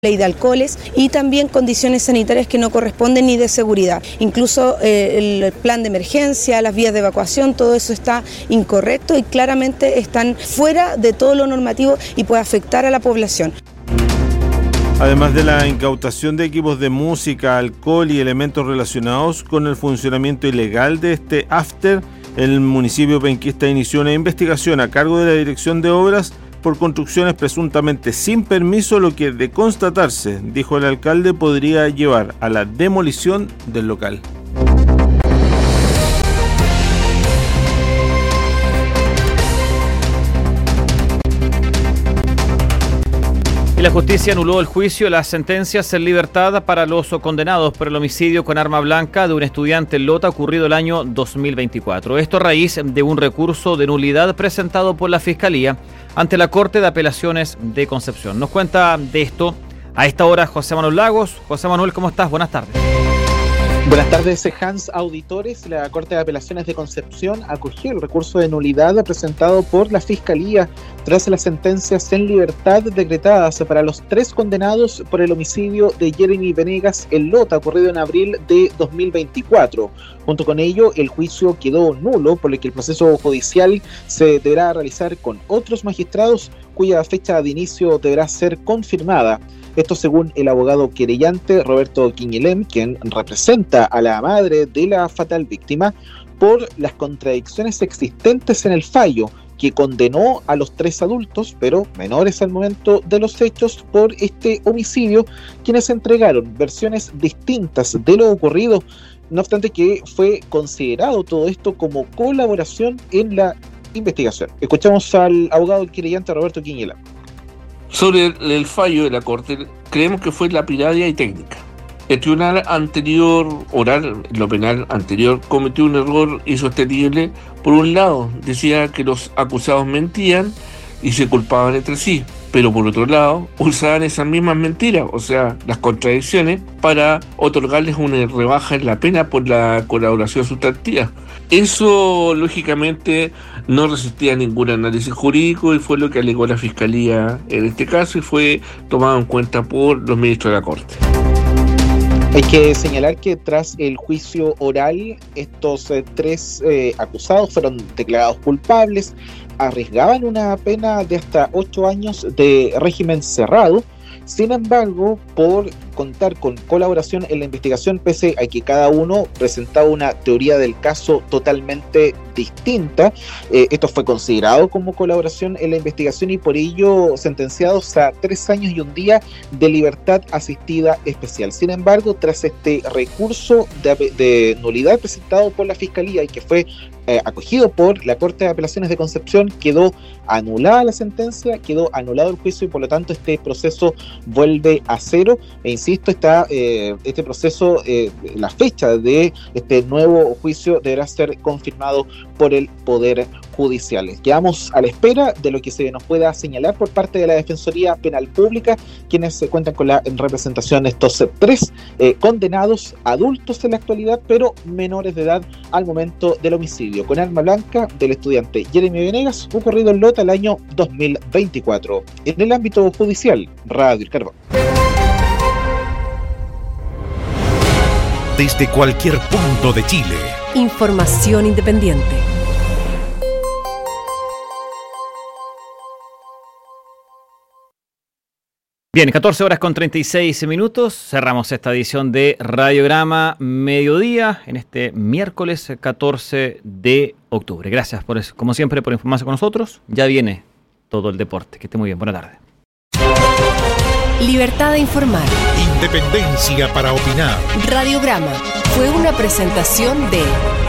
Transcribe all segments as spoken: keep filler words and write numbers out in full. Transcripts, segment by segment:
ley de alcoholes y también condiciones sanitarias que no corresponden ni de seguridad. Incluso eh, el plan de emergencia, las vías de evacuación, todo eso está incorrecto y claramente están fuera de todo lo normativo y puede afectar a la población. Además de la incautación de equipos de música, alcohol y elementos relacionados con el funcionamiento ilegal de este after, el municipio penquista inició una investigación a cargo de la Dirección de Obras por construcciones presuntamente sin permiso, lo que de constatarse, dijo el alcalde, podría llevar a la demolición del local. Y la justicia anuló el juicio, las sentencias en libertad para los condenados por el homicidio con arma blanca de un estudiante en Lota ocurrido el año dos mil veinticuatro. Esto a raíz de un recurso de nulidad presentado por la Fiscalía ante la Corte de Apelaciones de Concepción. Nos cuenta de esto a esta hora José Manuel Lagos. José Manuel, ¿cómo estás? Buenas tardes. Buenas tardes, Hans, auditores. La Corte de Apelaciones de Concepción acogió el recurso de nulidad presentado por la Fiscalía tras las sentencias en libertad decretadas para los tres condenados por el homicidio de Jeremy Venegas en Lota, ocurrido en abril de dos mil veinticuatro. Junto con ello, el juicio quedó nulo, por lo que el proceso judicial se deberá realizar con otros magistrados, cuya fecha de inicio deberá ser confirmada. Esto según el abogado querellante Roberto Quiñelem, quien representa a la madre de la fatal víctima, por las contradicciones existentes en el fallo, que condenó a los tres adultos, pero menores al momento de los hechos, por este homicidio, quienes entregaron versiones distintas de lo ocurrido, no obstante que fue considerado todo esto como colaboración en la investigación. Escuchamos al abogado querellante Roberto Quiñelem. Sobre el, el fallo de la Corte, creemos que fue lapidaria y técnica. El tribunal anterior, oral, lo penal anterior, cometió un error insostenible. Por un lado, decía que los acusados mentían y se culpaban entre sí, pero por otro lado, usaban esas mismas mentiras, o sea, las contradicciones, para otorgarles una rebaja en la pena por la colaboración sustantiva. Eso, lógicamente, no resistía a ningún análisis jurídico y fue lo que alegó la Fiscalía en este caso y fue tomado en cuenta por los ministros de la Corte. Hay que señalar que tras el juicio oral, estos eh, tres eh, acusados fueron declarados culpables, arriesgaban una pena de hasta ocho años de régimen cerrado. Sin embargo, por contar con colaboración en la investigación, pese a que cada uno presentaba una teoría del caso totalmente distinta, eh, esto fue considerado como colaboración en la investigación y por ello sentenciados a tres años y un día de libertad asistida especial. Sin embargo, tras este recurso de, de nulidad presentado por la Fiscalía y que fue eh, acogido por la Corte de Apelaciones de Concepción, quedó anulada la sentencia, quedó anulado el juicio y por lo tanto este proceso vuelve a cero. E insisto, está eh, este proceso, eh, la fecha de este nuevo juicio deberá ser confirmado por el Poder Judicial. Quedamos a la espera de lo que se nos pueda señalar por parte de la Defensoría Penal Pública, quienes se cuentan con la representación de estos tres eh, condenados adultos en la actualidad, pero menores de edad al momento del homicidio con arma blanca del estudiante Jeremy Venegas, ocurrido en Lota el año dos mil veinticuatro. En el ámbito judicial, Radio El Carbón. Desde cualquier punto de Chile. Información independiente. Bien, catorce horas con treinta y seis minutos. Cerramos esta edición de Radiograma Mediodía en este miércoles catorce de octubre. Gracias, por eso, como siempre, por informarse con nosotros. Ya viene todo el deporte. Que esté muy bien. Buena tarde. Libertad de informar. Independencia para opinar. Radiograma fue una presentación de...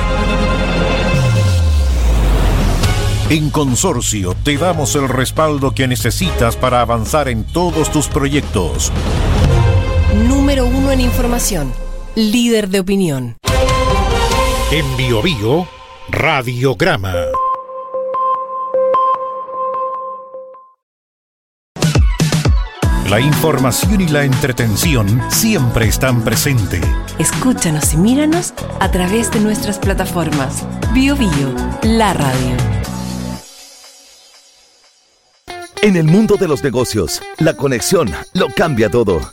En Consorcio te damos el respaldo que necesitas para avanzar en todos tus proyectos. Número uno en información. Líder de opinión. En Biobío, Radiograma. La información y la entretención siempre están presentes. Escúchanos y míranos a través de nuestras plataformas. Biobío, la radio. En el mundo de los negocios, la conexión lo cambia todo.